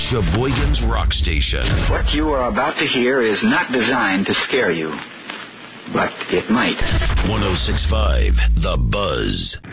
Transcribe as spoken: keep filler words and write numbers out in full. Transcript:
Sheboygan's Rock Station. What you are about to hear is not designed to scare you, but it might. one oh six point five The Buzz.